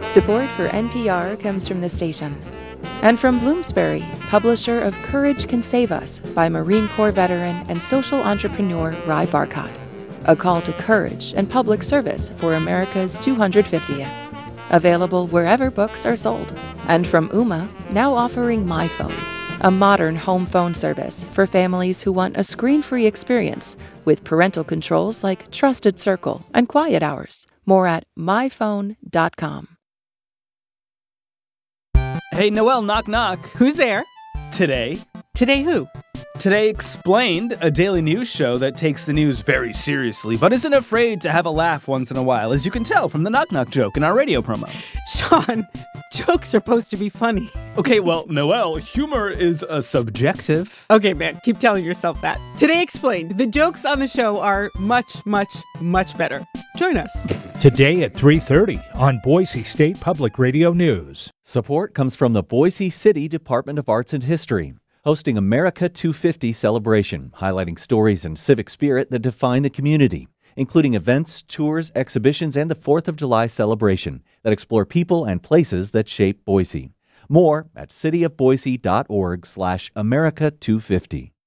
Support for NPR comes from the station. And from Bloomsbury, publisher of Courage Can Save Us by Marine Corps veteran and social entrepreneur Ry Barcott. A call to courage and public service for America's 250th. Available wherever books are sold. And from Ooma, now offering MyPhone, a modern home phone service for families who want a screen-free experience with parental controls like Trusted Circle and Quiet Hours. More at myphone.com. Hey, Noelle, knock, knock. Who's there? Today Who? Today Explained, a daily news show that takes the news very seriously, but isn't afraid to have a laugh once in a while, as you can tell from the knock-knock joke in our radio promo. Sean, jokes are supposed to be funny. Okay, well, Noelle, humor is subjective. Okay, man, keep telling yourself that. Today Explained, the jokes on the show are much, much, much better. Join us. Today at 3:30 on Boise State Public Radio News. Support comes from the Boise City Department of Arts and History, hosting America 250 celebration, highlighting stories and civic spirit that define the community, including events, tours, exhibitions, and the 4th of July celebration that explore people and places that shape Boise. More at cityofboise.org/America250.